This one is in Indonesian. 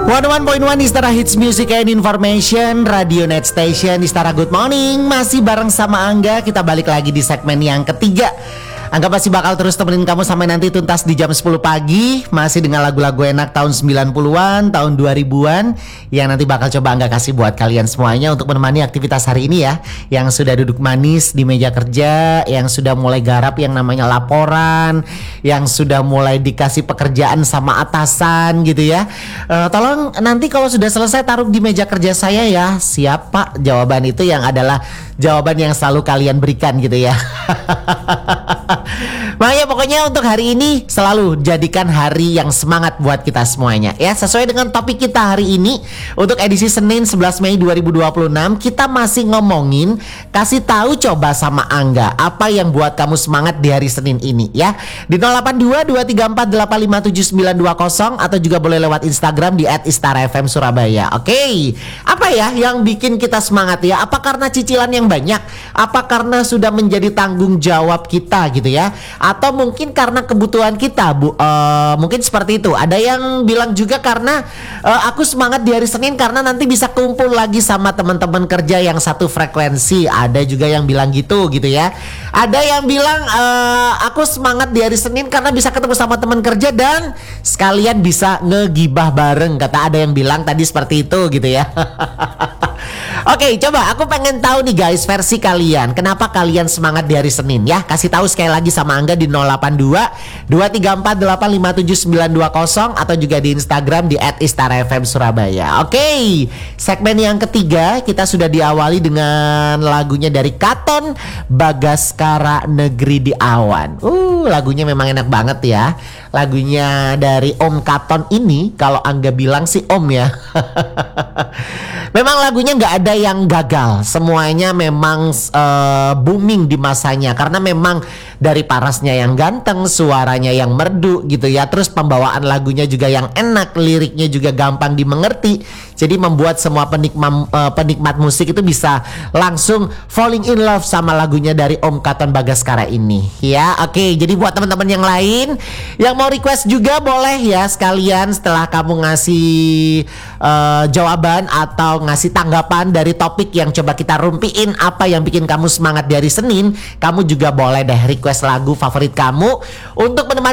101.1 Istara Hits Music and Information, Radio Net Station, Istara Good Morning. Masih bareng sama Angga, kita balik lagi di segmen yang ketiga. Angga pasti bakal terus temenin kamu sampai nanti tuntas di jam 10 pagi. Masih dengan lagu-lagu enak tahun 90-an, tahun 2000-an, yang nanti bakal coba Angga kasih buat kalian semuanya untuk menemani aktivitas hari ini ya. Yang sudah duduk manis di meja kerja, yang sudah mulai garap yang namanya laporan, yang sudah mulai dikasih pekerjaan sama atasan gitu ya. Tolong nanti kalau sudah selesai taruh di meja kerja saya ya. Siap Pak, jawaban itu yang adalah jawaban yang selalu kalian berikan gitu ya. Makanya pokoknya untuk hari ini selalu jadikan hari yang semangat buat kita semuanya ya. Sesuai dengan topik kita hari ini, untuk edisi Senin 11 Mei 2026, kita masih ngomongin kasih tahu coba sama Angga apa yang buat kamu semangat di hari Senin ini ya. Di 082234857920 atau juga boleh lewat Instagram di @istarafmsurabaya. Oke. Apa ya yang bikin kita semangat ya? Apa karena cicilan yang banyak? Apa karena sudah menjadi tanggung jawab kita gitu ya? Atau mungkin karena kebutuhan kita, Bu. Mungkin seperti itu. Ada yang bilang juga karena aku semangat di hari Senin karena nanti bisa kumpul lagi sama teman-teman kerja yang satu frekuensi. Ada juga yang bilang gitu ya. Ada yang bilang aku semangat di hari Senin karena bisa ketemu sama teman kerja dan sekalian bisa ngegibah bareng. Kata ada yang bilang tadi seperti itu gitu ya. Oke, coba aku pengen tahu nih guys versi kalian. Kenapa kalian semangat di hari Senin ya? Kasih tahu sekali lagi sama Angga di 082234857920 atau juga di Instagram di @istarafmsurabaya. Oke, segmen yang ketiga kita sudah diawali dengan lagunya dari Katon, Bagaskara Negeri di Awan. Lagunya memang enak banget ya. Lagunya dari Om Katon ini kalau Angga bilang sih Om ya. Memang lagunya nggak ada yang gagal, semuanya memang booming di masanya karena memang dari parasnya yang ganteng, suaranya yang merdu gitu ya, terus pembawaan lagunya juga yang enak, liriknya juga gampang dimengerti, jadi membuat semua penikmat musik itu bisa langsung falling in love sama lagunya dari Om Katon Bagaskara ini ya. Oke, jadi buat teman-teman yang lain yang mau request juga boleh ya, sekalian setelah kamu ngasih jawaban atau ngasih tanggapan dari topik yang coba kita rumpiin apa yang bikin kamu semangat di hari Senin, kamu juga boleh deh request lagu favorit kamu untuk menemani